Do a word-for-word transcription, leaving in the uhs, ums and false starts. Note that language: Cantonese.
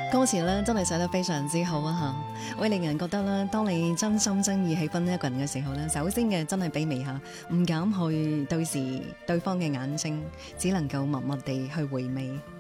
歌詞咧真係寫得非常之好啊吓，會令人覺得咧，當你真心真意喜歡一個人嘅時候咧，首先嘅真係卑微下，唔敢去對視對方嘅眼睛，只能夠默默地去回味。